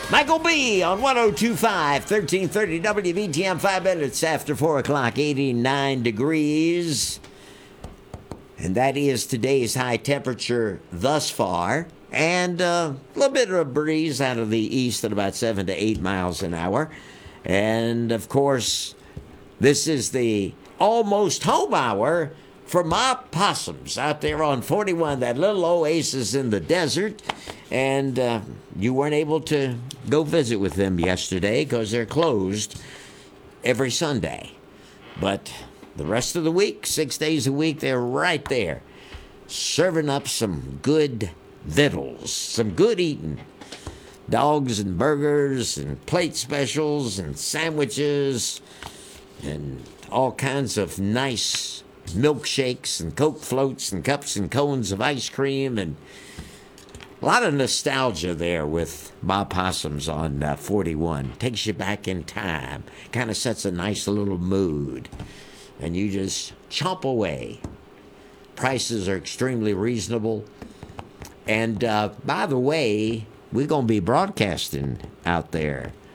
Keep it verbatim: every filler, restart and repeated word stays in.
Michael B. on one oh two point five, thirteen thirty W B T M, five minutes after four o'clock, eighty-nine degrees. And that is today's high temperature thus far. And uh, a little bit of a breeze out of the east at about seven to eight miles an hour. And, of course, this is the almost home hour for my possums out there on forty-one, that little oasis in the desert. And uh, you weren't able to go visit with them yesterday because they're closed every Sunday. But the rest of the week, six days a week, they're right there serving up some good victuals, some good eating. Dogs and burgers and plate specials and sandwiches and all kinds of nice milkshakes and Coke floats and cups and cones of ice cream, and a lot of nostalgia there with Bob Possums on uh, forty-one. Takes you back in time. Kind of sets a nice little mood. And you just chomp away. Prices are extremely reasonable. And uh, by the way, we're going to be broadcasting out there